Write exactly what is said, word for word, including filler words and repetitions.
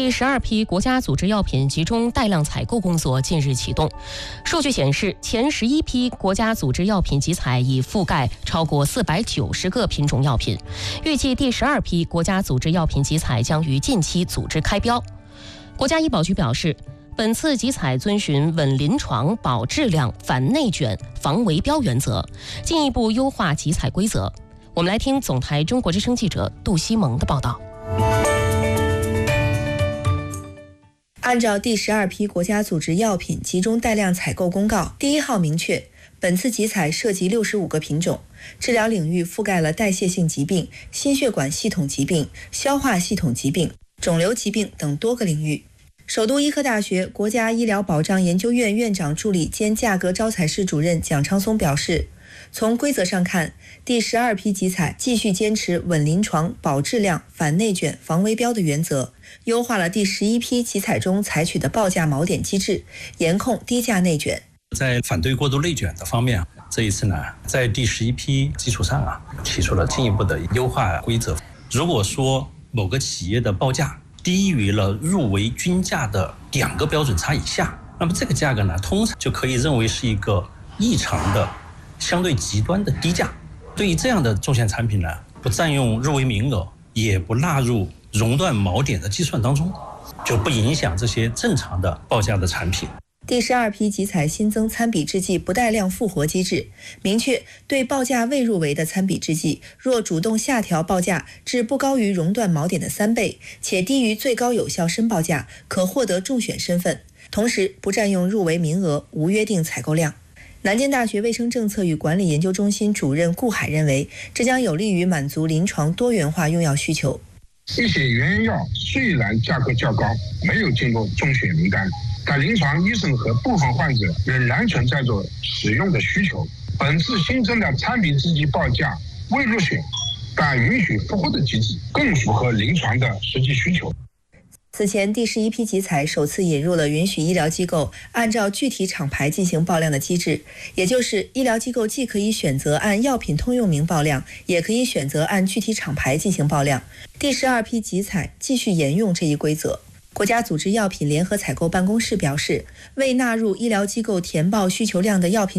第十二批国家组织药品集中带量采购工作近日启动。数据显示，前十一批国家组织药品集采已覆盖超过四百九十个品种药品，预计第十二批国家组织药品集采将于近期组织开标。国家医保局表示，本次集采遵循稳临床、保质量、反内卷、防围标原则，进一步优化集采规则。我们来听总台中国之声记者杜西蒙的报道。 按照第十二批国家组织药品集中带量采购公告第一号明确，本次集采涉及六十五个品种，治疗领域覆盖了代谢性疾病、心血管系统疾病、消化系统疾病、肿瘤疾病等多个领域。首都医科大学国家医疗保障研究院院长助理兼价格招采室主任蒋昌松表示，从规则上看，第十二批集采继续坚持稳临床、保质量、反内卷、防围标的原则，优化了第十一批集采中采取的报价锚点机制，严控低价内卷。 在反对过度内卷的方面，这一次呢，在第十一批基础上啊，提出了进一步的优化规则。如果说某个企业的报价低于了入围均价的两个标准差以下，那么这个价格呢，通常就可以认为是一个异常的、相对极端的低价。对于这样的重险产品呢，不占用入围名额，也不纳入熔断锚点的计算当中，就不影响这些正常的报价的产品。 第十二批集采新增参比制剂不带量复活机制，明确对报价未入围的参比制剂，若主动下调报价至不高于熔断锚点的三倍，且低于最高有效申报价，可获得中选身份，同时不占用入围名额，无约定采购量。南京大学卫生政策与管理研究中心主任顾海认为，这将有利于满足临床多元化用药需求。 一些原药虽然价格较高，没有进入中选名单，但临床医生和部分患者仍然存在着使用的需求。本次新增的参比制剂报价未入选但允许复活的机制，更符合临床的实际需求。 此前，第十一批集采首次引入了允许医疗机构按照具体厂牌进行报量的机制，也就是医疗机构既可以选择按药品通用名报量，也可以选择按具体厂牌进行报量。第十二批集采继续沿用这一规则。国家组织药品联合采购办公室表示，未纳入医疗机构填报需求量的药品